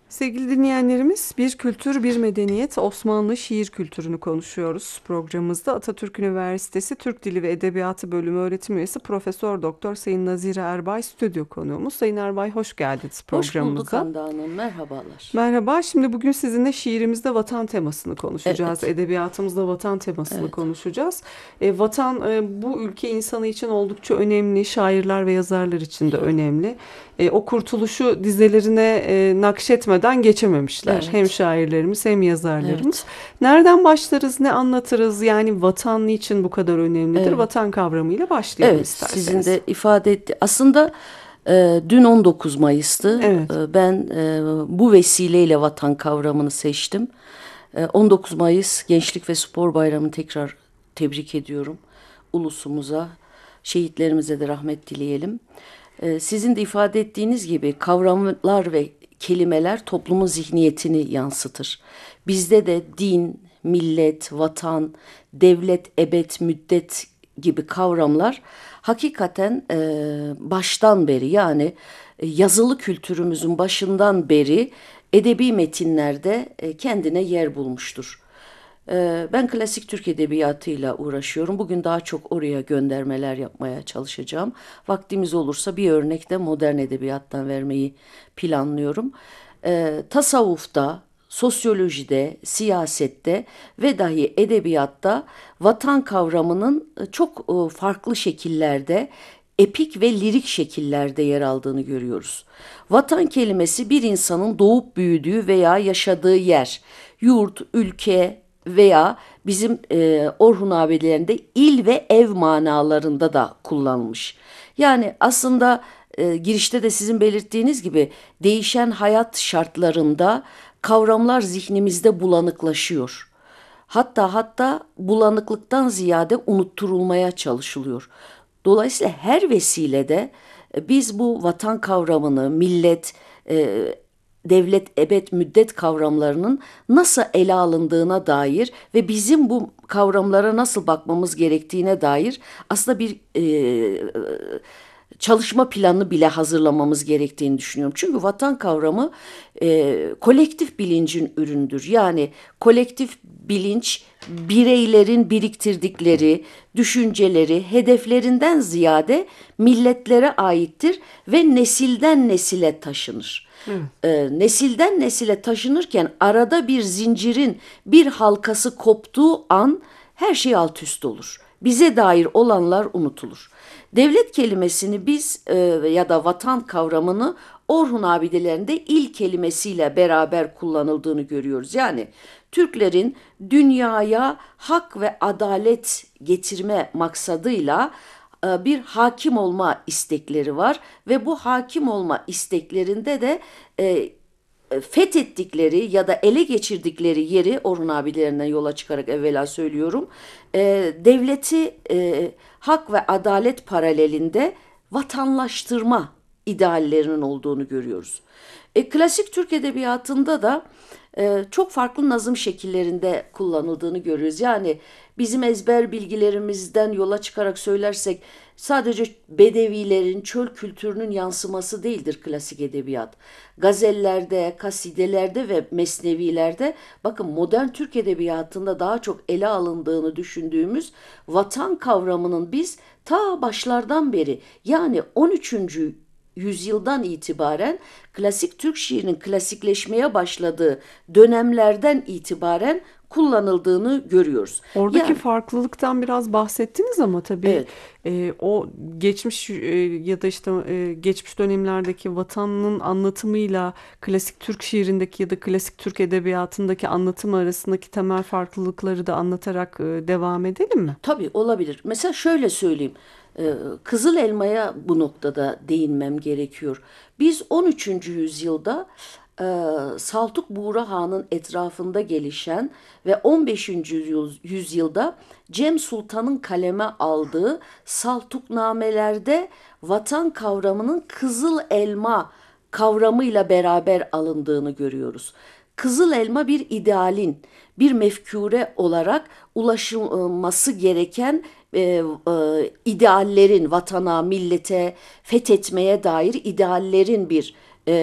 Sevgili dinleyenlerimiz, bir kültür, bir medeniyet, Osmanlı şiir kültürünü konuşuyoruz. Programımızda Atatürk Üniversitesi Türk Dili ve Edebiyatı Bölümü öğretim üyesi Profesör Doktor Sayın Nazire Erbay stüdyo konuğumuz. Sayın Erbay, hoş geldiniz Hoş bulduk programımıza. Hande Hanım. Merhabalar. Merhaba, şimdi bugün sizinle şiirimizde vatan temasını konuşacağız. Evet, Edebiyatımızda vatan temasını evet, konuşacağız. Vatan bu ülke insanı için oldukça önemli, şairler ve yazarlar için de önemli. O kurtuluşu dizelerine nakşetmeden geçememişler. Hem evet, şairlerimiz hem yazarlarımız. evet, Nereden başlarız, ne anlatırız? Yani vatan niçin bu kadar önemlidir? evet, Vatan kavramıyla başlayalım evet. Sizin isterseniz. de ifade etti. Aslında dün 19 Mayıs'tı. Evet. Ben bu vesileyle vatan kavramını seçtim. 19 Mayıs Gençlik ve Spor Bayramı'nı tekrar tebrik ediyorum. Ulusumuza, şehitlerimize de rahmet dileyelim. Sizin de ifade ettiğiniz gibi kavramlar ve kelimeler toplumun zihniyetini yansıtır. Bizde de din, millet, vatan, devlet, ebed, müddet gibi kavramlar hakikaten baştan beri yani yazılı kültürümüzün başından beri edebi metinlerde kendine yer bulmuştur. Ben klasik Türk edebiyatıyla uğraşıyorum. Bugün daha çok oraya göndermeler yapmaya çalışacağım. Vaktimiz olursa bir örnek de modern edebiyattan vermeyi planlıyorum. Tasavvufta, sosyolojide, siyasette ve dahi edebiyatta vatan kavramının çok farklı şekillerde, epik ve lirik şekillerde yer aldığını görüyoruz. Vatan kelimesi bir insanın doğup büyüdüğü veya yaşadığı yer, yurt, ülke veya bizim Orhun abilerinde il ve ev manalarında da kullanılmış. Yani aslında girişte de sizin belirttiğiniz gibi değişen hayat şartlarında kavramlar zihnimizde bulanıklaşıyor. Hatta bulanıklıktan ziyade unutturulmaya çalışılıyor. Dolayısıyla her vesilede biz bu vatan kavramını, millet, e, devlet, ebed, müddet kavramlarının nasıl ele alındığına dair ve bizim bu kavramlara nasıl bakmamız gerektiğine dair aslında bir çalışma planı bile hazırlamamız gerektiğini düşünüyorum. Çünkü vatan kavramı kolektif bilincin ürünüdür. Yani kolektif bilinç bireylerin biriktirdikleri düşünceleri, hedeflerinden ziyade milletlere aittir ve nesilden nesile taşınır. Evet. Nesilden nesile taşınırken arada bir zincirin bir halkası koptuğu an her şey alt üst olur. Bize dair olanlar unutulur. Devlet kelimesini biz ya da vatan kavramını Orhun abidelerinde il kelimesiyle beraber kullanıldığını görüyoruz. Yani Türklerin dünyaya hak ve adalet getirme maksadıyla bir hakim olma istekleri var ve bu hakim olma isteklerinde de fethettikleri ya da ele geçirdikleri yeri Orhun abilerinden yola çıkarak evvela söylüyorum. Devleti hak ve adalet paralelinde vatanlaştırma ideallerinin olduğunu görüyoruz. Klasik Türk edebiyatında da çok farklı nazım şekillerinde kullanıldığını görüyoruz. Yani bizim ezber bilgilerimizden yola çıkarak söylersek sadece bedevilerin çöl kültürünün yansıması değildir klasik edebiyat. Gazellerde, kasidelerde ve mesnevilerde bakın modern Türk edebiyatında daha çok ele alındığını düşündüğümüz vatan kavramının biz ta başlardan beri yani 13. yüzyıldan itibaren klasik Türk şiirinin klasikleşmeye başladığı dönemlerden itibaren kullanıldığını görüyoruz. Oradaki Yani farklılıktan biraz bahsettiniz ama tabii evet, o geçmiş ya da işte geçmiş dönemlerdeki vatanın anlatımıyla klasik Türk şiirindeki ya da klasik Türk edebiyatındaki anlatımı arasındaki temel farklılıkları da anlatarak devam edelim mi? tabii olabilir. Mesela şöyle söyleyeyim. Kızıl Elma'ya bu noktada değinmem gerekiyor. Biz 13. yüzyılda Saltuk Buğra Han'ın etrafında gelişen ve 15. yüzyılda Cem Sultan'ın kaleme aldığı Saltuknamelerde vatan kavramının Kızıl Elma kavramıyla beraber alındığını görüyoruz. Kızıl elma bir idealin, bir mefkure olarak ulaşılması gereken ideallerin, vatana, millete, fethetmeye dair ideallerin bir